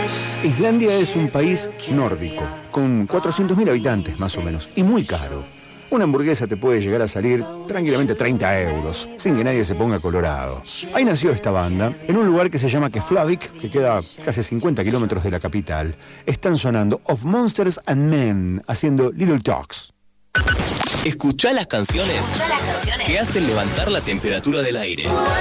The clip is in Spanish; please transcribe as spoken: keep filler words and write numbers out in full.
Islandia es un país nórdico, con cuatrocientos mil habitantes más o menos, y muy caro. Una hamburguesa te puede llegar a salir tranquilamente treinta euros, sin que nadie se ponga colorado. Ahí nació esta banda, en un lugar que se llama Keflavik, que queda casi cincuenta kilómetros de la capital. Están sonando Of Monsters and Men, haciendo Little Talks. Escuchá las canciones, Escuchá las canciones que hacen levantar la temperatura del aire.